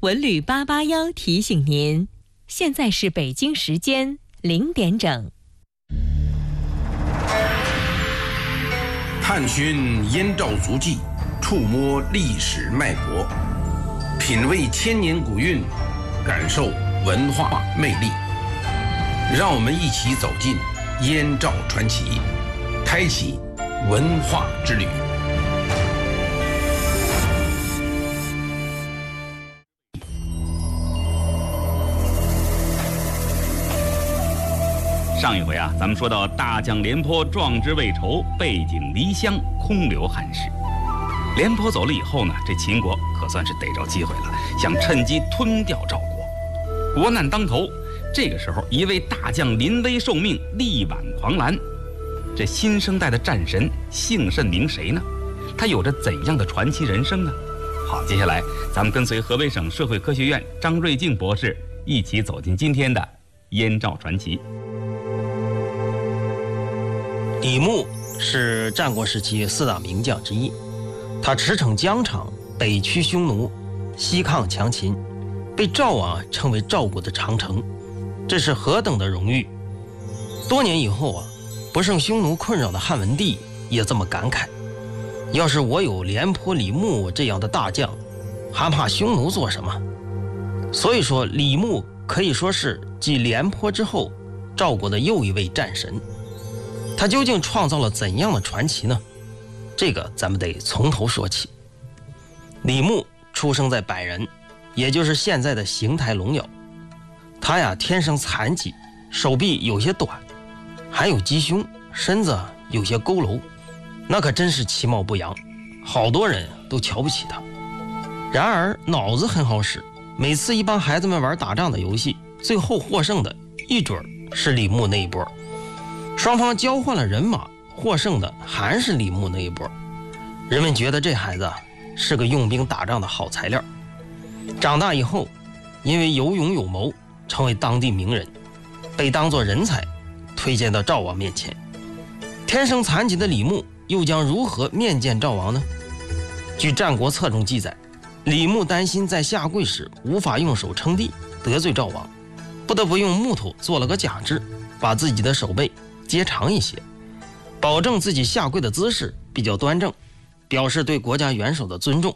文旅881提醒您，现在是北京时间0点整。 探寻燕赵足迹，触摸历史脉搏，品味千年古韵，感受文化魅力。让我们一起走进燕赵传奇，开启文化之旅。 上一回啊，咱们说到大将廉颇壮志未酬，背井离乡，空留汉室。廉颇走了以后呢，这秦国可算是逮着机会了，想趁机吞掉赵国。国难当头，这个时候一位大将临危受命，力挽狂澜。这新生代的战神姓甚名谁呢？他有着怎样的传奇人生呢？好，接下来咱们跟随河北省社会科学院张瑞静博士一起走进今天的燕赵传奇。 李牧是战国时期4大名将之一，他驰骋疆场，北驱匈奴，西抗强秦，被赵王称为赵国的长城，这是何等的荣誉！多年以后不受匈奴困扰的汉文帝也这么感慨：要是我有廉颇、李牧这样的大将，还怕匈奴做什么？所以说，李牧可以说是继廉颇之后赵国的又一位战神。他究竟创造了怎样的传奇呢？这个咱们得从头说起。李牧出生在百人，也就是现在的邢台龙窑。他天生残疾，手臂有些短，还有鸡胸，身子有些佝偻，那可真是其貌不扬，好多人都瞧不起他。然而脑子很好使，每次一帮孩子们玩打仗的游戏，最后获胜的一准是李牧那一波。双方交换了人马，获胜的还是李牧那一波。人们觉得这孩子是个用兵打仗的好材料。长大以后，因为有勇有谋，成为当地名人，被当作人才推荐到赵王面前。天生残疾的李牧又将如何面见赵王呢？据《战国策》中记载，李牧担心在下跪时无法用手撑地，得罪赵王，不得不用木头做了个假肢，把自己的手背接长一些，保证自己下跪的姿势比较端正，表示对国家元首的尊重。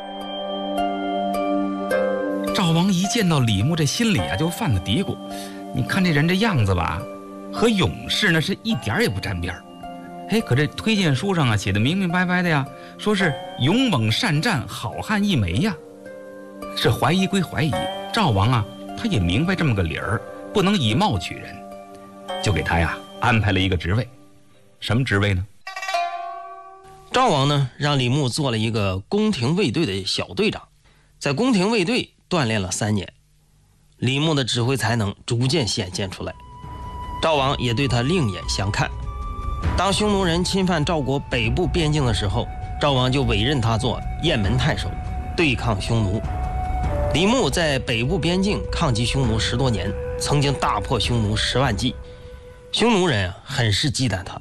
赵王一见到李牧，这心里就犯了嘀咕：你看这人这样子吧，和勇士那是一点也不沾边儿。可这推荐书上写的明明白白的呀，说是勇猛善战，好汉一枚呀。是怀疑归怀疑，赵王他也明白这么个理儿，不能以貌取人，就给他安排了一个职位。什么职位呢？ 赵王呢让李牧做了一个宫廷卫队的小队长，在宫廷卫队锻炼了3年，李牧的指挥才能逐渐显现出来，赵王也对他另眼相看。当匈奴人侵犯赵国北部边境的时候，赵王就委任他做雁门太守，对抗匈奴。李牧在北部边境抗击匈奴10多年，曾经大破匈奴10万骑，匈奴人很是忌惮他。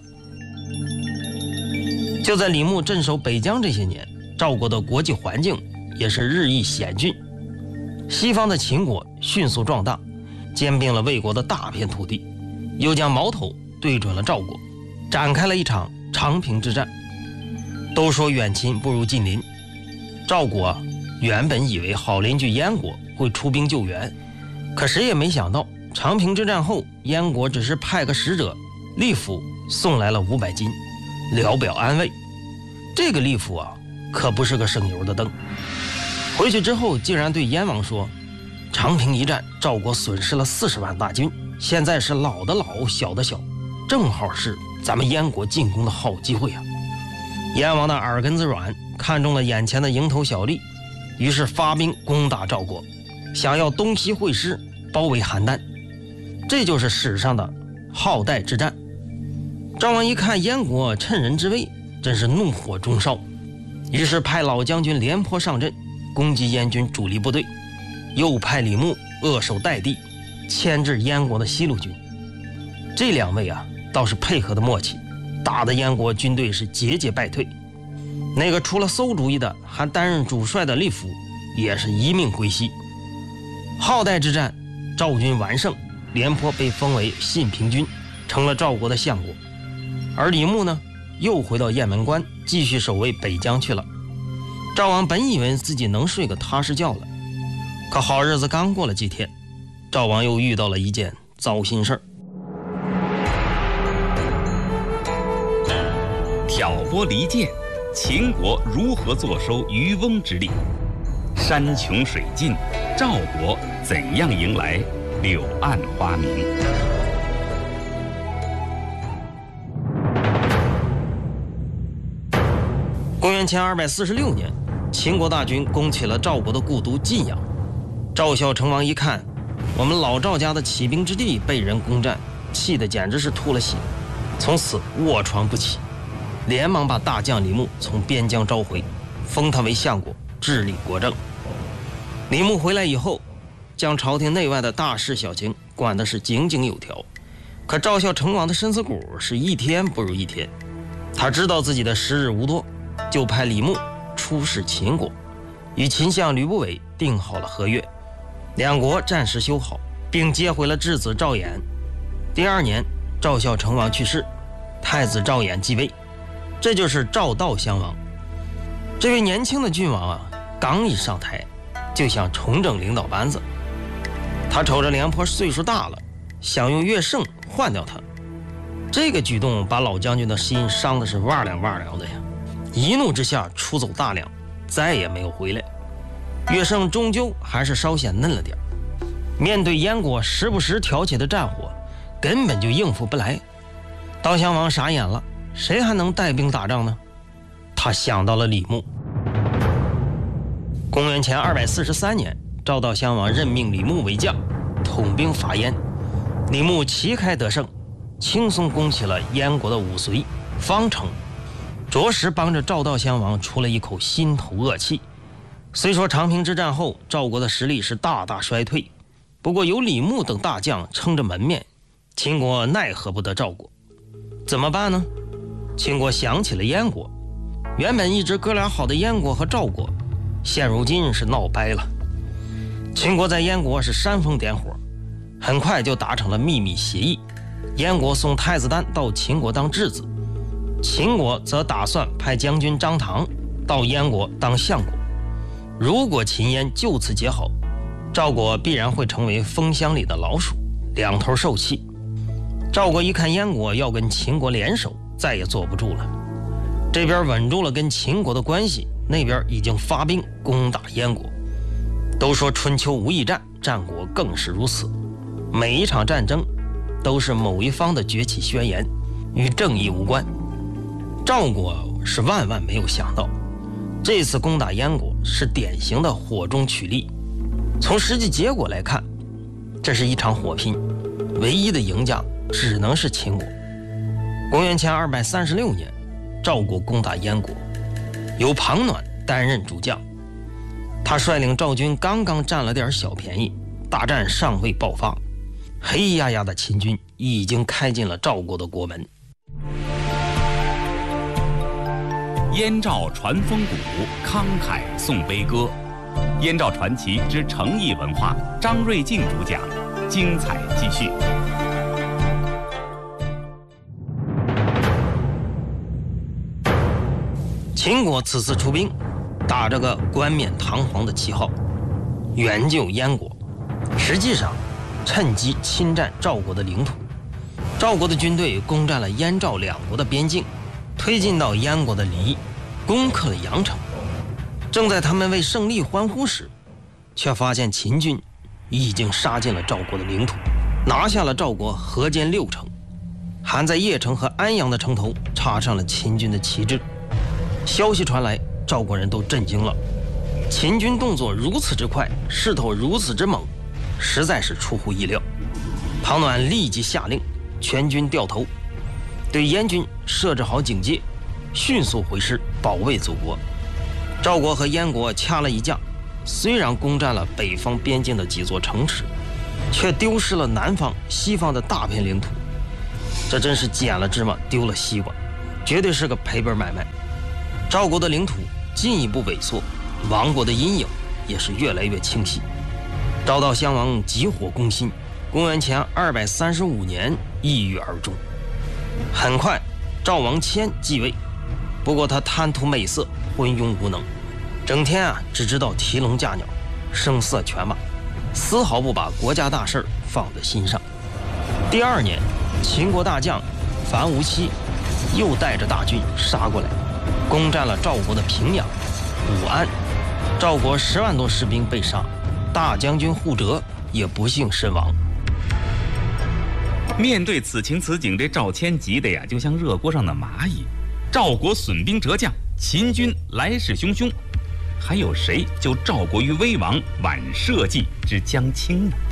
就在李牧镇守北疆这些年，赵国的国际环境也是日益险峻，西方的秦国迅速壮大，兼并了魏国的大片土地，又将矛头对准了赵国，展开了一场长平之战。都说远亲不如近邻，赵国原本以为好邻居燕国会出兵救援，可谁也没想到长平之战后，燕国只是派个使者利府送来了500斤，聊表安慰。这个利府可不是个省油的灯。回去之后竟然对燕王说，长平一战赵国损失了40万大军，现在是老的老，小的小，正好是咱们燕国进攻的好机会啊。燕王的耳根子软，看中了眼前的蝇头小利，于是发兵攻打赵国，想要东西会师，包围邯郸。这就是史上的浩代之战。赵王一看燕国趁人之危，真是怒火中烧，于是派老将军廉颇上阵攻击燕军主力部队，又派李牧扼守代地，牵制燕国的西路军。这2位倒是配合的默契，打得燕国军队是节节败退。那个出了馊主意的还担任主帅的利府也是一命归西， 浩代之战，赵军完胜，廉颇被封为信平君，成了赵国的相国。而李牧呢，又回到雁门关，继续守卫北疆去了。赵王本以为自己能睡个踏实觉了，可好日子刚过了几天，赵王又遇到了一件糟心事儿。 挑拨离间，秦国如何坐收渔翁之利？山穷水尽，赵国怎样迎来柳暗花明？ 公元前246年，秦国大军攻起了赵国的故都晋阳。赵孝成王一看，我们老赵家的起兵之地被人攻占，气得简直是吐了血，从此卧床不起，连忙把大将李牧从边疆召回，封他为相国，治理国政。李牧回来以后，将朝廷内外的大事小情管的是井井有条，可赵孝成王的身子骨是一天不如一天。他知道自己的时日无多，就派李牧出使秦国，与秦相吕不韦定好了合约，两国暂时修好，并接回了质子赵衍。第2年，赵孝成王去世，太子赵衍继位，这就是赵悼襄王。这位年轻的郡王啊，刚一上台就想重整领导班子。他瞅着廉颇岁数大了，想用乐胜换掉他。这个举动把老将军的心伤的是哇凉哇凉的呀，一怒之下出走大梁，再也没有回来。乐胜终究还是稍显嫩了点，面对燕国时不时挑起的战火，根本就应付不来。悼襄王傻眼了，谁还能带兵打仗呢？他想到了李牧。公元前243年，赵悼襄王任命李牧为将，统兵伐燕。李牧旗开得胜，轻松攻起了燕国的五绥、方城，着实帮着赵悼襄王出了一口心头恶气。虽说长平之战后赵国的实力是大大衰退，不过有李牧等大将撑着门面，秦国奈何不得赵国。怎么办呢？秦国想起了燕国，原本一直哥俩好的燕国和赵国，现如今是闹掰了。秦国在燕国是煽风点火，很快就达成了秘密协议。燕国送太子丹到秦国当质子，秦国则打算派将军张唐到燕国当相国。如果秦燕就此结好，赵国必然会成为蜂箱里的老鼠，两头受气。赵国一看燕国要跟秦国联手，再也坐不住了。这边稳住了跟秦国的关系，那边已经发兵攻打燕国。都说春秋无义战，战国更是如此。每一场战争都是某一方的崛起宣言，与正义无关。赵国是万万没有想到，这次攻打燕国是典型的火中取栗。从实际结果来看，这是一场火拼，唯一的赢家只能是秦国。公元前236年，赵国攻打燕国，由庞暖担任主将。他率领赵军刚刚占了点小便宜，大战尚未爆发，黑压压的秦军已经开进了赵国的国门。 燕赵传风骨，慷慨颂悲歌。燕赵传奇之诚意文化，张瑞静主讲，精彩继续。 秦国此次出兵，打着个冠冕堂皇的旗号，援救燕国，实际上趁机侵占赵国的领土。赵国的军队攻占了燕赵两国的边境，推进到燕国的黎，攻克了阳城。正在他们为胜利欢呼时，却发现秦军已经杀进了赵国的领土，拿下了赵国河间6城，还在邺城和安阳的城头插上了秦军的旗帜。消息传来，赵国人都震惊了，秦军动作如此之快，势头如此之猛，实在是出乎意料。庞暖立即下令全军掉头，对燕军设置好警戒，迅速回师保卫祖国。赵国和燕国掐了一架，虽然攻占了北方边境的几座城池，却丢失了南方、西方的大片领土。这真是捡了芝麻丢了西瓜，绝对是个赔本买卖。赵国的领土进一步萎缩，亡国的阴影也是越来越清晰。 赵悼襄王急火攻心，公元前235年抑郁而终。很快，赵王谦继位，不过他贪图美色，昏庸无能，整天只知道提笼架鸟，声色犬马，丝毫不把国家大事放在心上。第2年，秦国大将樊於期又带着大军杀过来，攻占了赵国的平阳、武安。赵国10万多士兵被杀，大将军护哲也不幸身亡。 面对此情此景，这赵谦急得呀，就像热锅上的蚂蚁。赵国损兵折将，秦军来势汹汹，还有谁救赵国于危亡，挽社稷之将倾呢？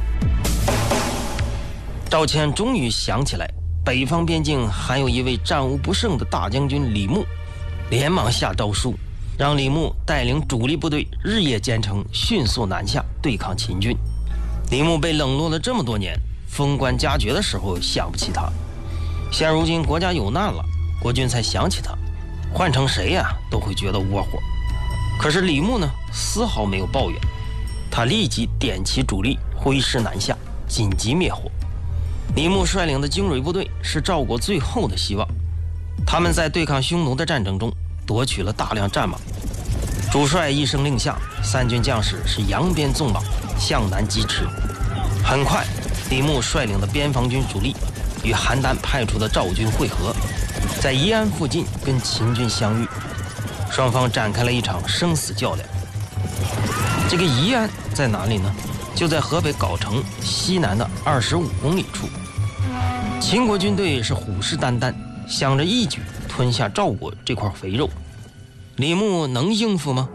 赵谦终于想起来，北方边境还有一位战无不胜的大将军李牧，连忙下诏书，让李牧带领主力部队日夜兼程，迅速南下对抗秦军。李牧被冷落了这么多年，封官加爵的时候想不起他，现如今国家有难了，国君才想起他，换成谁都会觉得窝火。可是李牧呢，丝毫没有抱怨，他立即点起主力，挥师南下，紧急灭火。李牧率领的精锐部队是赵国最后的希望，他们在对抗匈奴的战争中夺取了大量战马。主帅一声令下，3军将士是扬鞭纵马向南疾驰。很快，李牧率领的边防军主力与邯郸派出的赵军会合，在宜安附近跟秦军相遇，双方展开了一场生死较量。这个宜安在哪里呢？就在河北藁城西南的25公里处。秦国军队是虎视眈眈，想着一举吞下赵国这块肥肉。李牧能应付吗？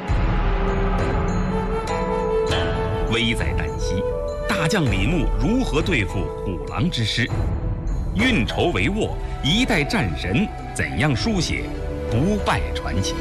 危在旦夕，大将李牧如何对付虎狼之师？运筹帷幄，一代战神怎样书写不败传奇？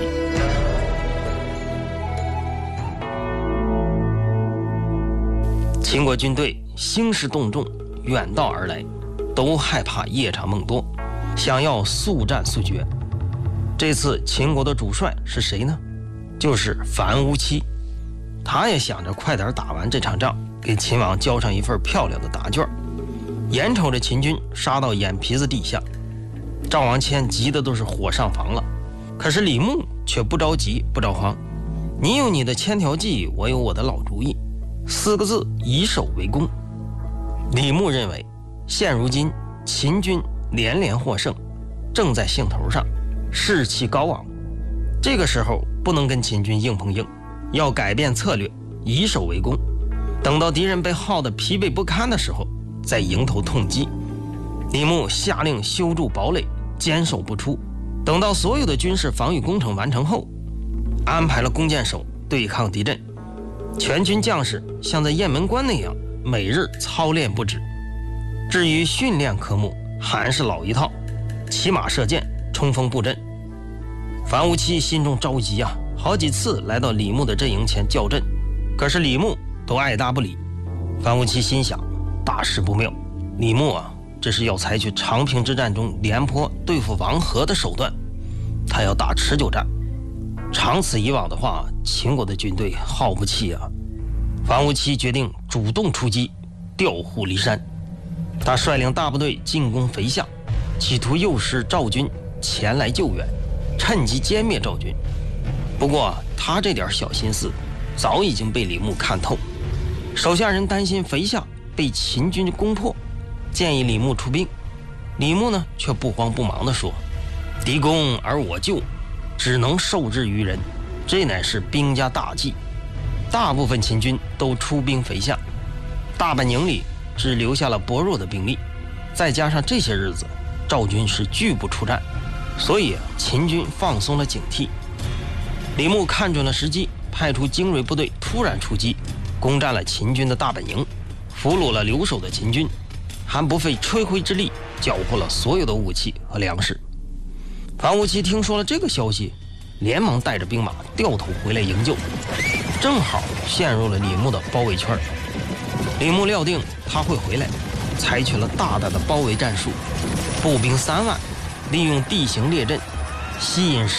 秦国军队兴师动众，远道而来，都害怕夜长梦多，想要速战速决。这次秦国的主帅是谁呢？就是樊於期。他也想着快点打完这场仗，给秦王交上一份漂亮的答卷。眼瞅着秦军杀到眼皮子底下，赵王谦急得都是火上房了。可是李牧却不着急不着慌，你有你的千条计，我有我的老主意，4个字：以守为攻。李牧认为，现如今秦军连连获胜，正在兴头上，士气高昂。这个时候不能跟秦军硬碰硬，要改变策略，以守为攻。等到敌人被耗得疲惫不堪的时候，再迎头痛击。李牧下令修筑堡垒，坚守不出。等到所有的军事防御工程完成后，安排了弓箭手对抗敌阵。全军将士像在雁门关那样，每日操练不止。至于训练科目，还是老一套，骑马射箭，冲锋布阵。樊於期心中着急好几次来到李牧的阵营前叫阵，可是李牧都爱答不理。樊於期心想，大事不妙，李牧这是要采取长平之战中廉颇对付王和的手段，他要打持久战。长此以往的话，秦国的军队耗不气樊於期决定主动出击，调虎离山。他率领大部队进攻肥下，企图诱使赵军前来救援，趁机歼灭赵军。不过他这点小心思早已经被李牧看透，手下人担心肥下被秦军攻破，建议李牧出兵。李牧呢却不慌不忙地说，敌攻而我救，只能受制于人，这乃是兵家大忌。大部分秦军都出兵肥下，大本营里只留下了薄弱的兵力，再加上这些日子赵军是拒不出战，所以秦军放松了警惕。李牧看准了时机，派出精锐部队突然出击，攻占了秦军的大本营，俘虏了留守的秦军，还不费吹灰之力缴获了所有的武器和粮食。樊於期听说了这个消息，连忙带着兵马掉头回来营救，正好陷入了李牧的包围圈。李牧料定他会回来，采取了大胆的包围战术，步兵3万，利用地形列阵，吸引